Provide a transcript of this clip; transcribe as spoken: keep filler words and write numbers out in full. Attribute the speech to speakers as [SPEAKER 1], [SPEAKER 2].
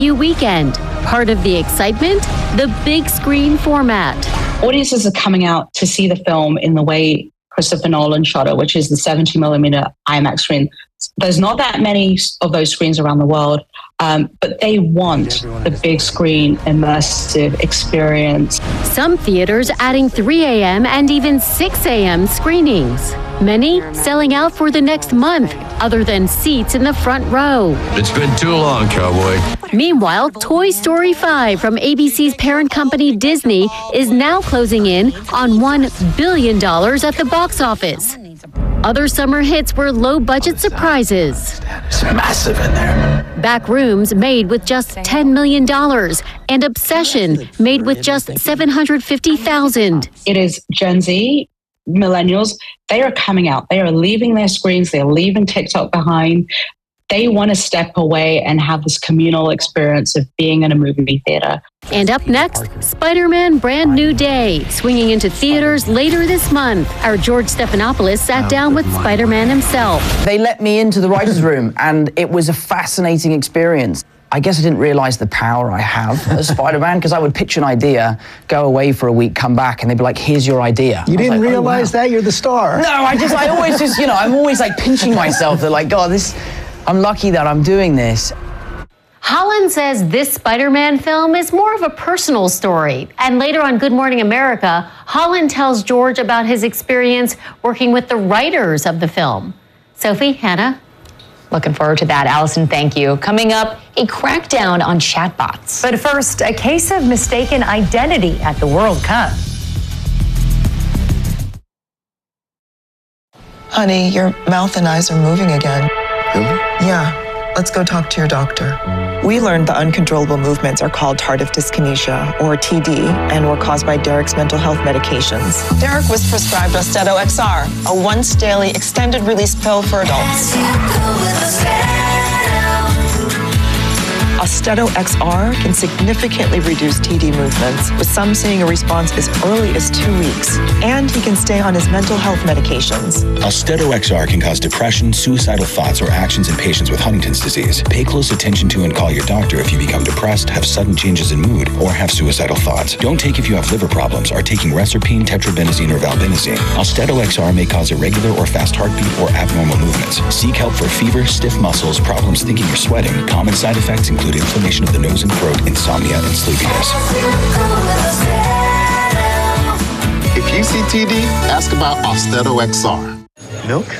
[SPEAKER 1] You weekend. Part of the excitement, the big screen format.
[SPEAKER 2] Audiences are coming out to see the film in the way Christopher Nolan shot it, which is the seventy millimeter IMAX screen. There's not that many of those screens around the world, um, but they want the big screen immersive experience.
[SPEAKER 1] Some theaters adding three a.m. and even six a.m. screenings. Many selling out for the next month, other than seats in the front row.
[SPEAKER 3] It's been too long, cowboy.
[SPEAKER 1] Meanwhile, Toy Story five from A B C's parent company Disney is now closing in on one billion dollars at the box office. Other summer hits were low-budget surprises.
[SPEAKER 4] It's massive in there.
[SPEAKER 1] Backrooms made with just ten million dollars and Obsession made with just seven hundred fifty thousand dollars.
[SPEAKER 2] It is Gen Z, millennials. They are coming out. They are leaving their screens. They're leaving TikTok behind. They want to step away and have this communal experience of being in a movie theater.
[SPEAKER 1] And up next, Spider-Man Brand New Day, swinging into theaters later this month. Our George Stephanopoulos sat down with Spider-Man himself.
[SPEAKER 5] They let me into the writer's room, and it was a fascinating experience. I guess I didn't realize the power I have as Spider-Man, because I would pitch an idea, go away for a week, come back, and they'd be like, here's your idea.
[SPEAKER 6] You didn't
[SPEAKER 5] like,
[SPEAKER 6] realize
[SPEAKER 5] oh, wow.
[SPEAKER 6] that? You're the star.
[SPEAKER 5] No, I just, I always just, you know, I'm always like pinching myself that like, God, this, I'm lucky that I'm doing this.
[SPEAKER 1] Holland says this Spider-Man film is more of a personal story. And later on Good Morning America, Holland tells George about his experience working with the writers of the film. Sophie, Hannah?
[SPEAKER 7] Looking forward to that. Allison, thank you. Coming up, a crackdown on chatbots.
[SPEAKER 8] But first, a case of mistaken identity at the World Cup.
[SPEAKER 9] Honey, your mouth and eyes are moving again.
[SPEAKER 3] Really?
[SPEAKER 9] Yeah, let's go talk to your doctor. We learned the uncontrollable movements are called tardive dyskinesia, or T D, and were caused by Derek's mental health medications. Derek was prescribed Austedo X R, a once-daily extended-release pill for adults. Austedo X R can significantly reduce T D movements, with some seeing a response as early as two weeks. And he can stay on his mental health medications.
[SPEAKER 10] Austedo X R can cause depression, suicidal thoughts, or actions in patients with Huntington's disease. Pay close attention to and call your doctor if you become depressed, have sudden changes in mood, or have suicidal thoughts. Don't take if you have liver problems, are taking reserpine, tetrabenazine, or valbenazine. Austedo X R may cause irregular or fast heartbeat or abnormal movements. Seek help for fever, stiff muscles, problems thinking or sweating. Common side effects include inflammation of the nose and throat, insomnia, and sleepiness.
[SPEAKER 11] If you see T D, ask about Austedo X R.
[SPEAKER 6] Milk?